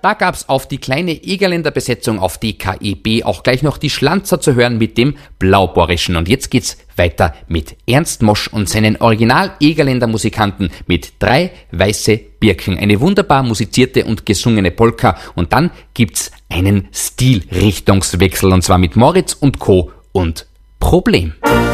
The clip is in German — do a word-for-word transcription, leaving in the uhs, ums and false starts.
da gab's auf die kleine Egerländer Besetzung auf D K E B auch gleich noch die Schlanzer zu hören mit dem Blaubohrischen. Und jetzt geht's weiter mit Ernst Mosch und seinen Original-Egerländer Musikanten mit Drei weiße Birken. Eine wunderbar musizierte und gesungene Polka. Und dann gibt's einen Stilrichtungswechsel, und zwar mit Moritz und Co. und Problem.